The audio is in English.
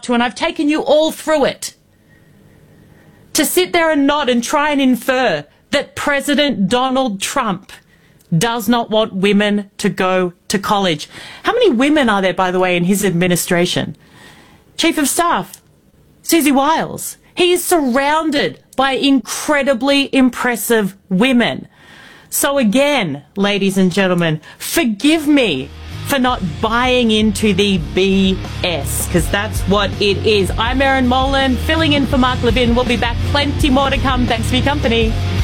to, and I've taken you all through it. To sit there and nod and try and infer that President Donald Trump does not want women to go to college. How many women are there, by the way, in his administration? Chief of Staff, Susie Wiles. He is surrounded by incredibly impressive women. So again, ladies and gentlemen, forgive me for not buying into the BS, because that's what it is. I'm Erin Molan, filling in for Mark Levin. We'll be back. Plenty more to come. Thanks for your company.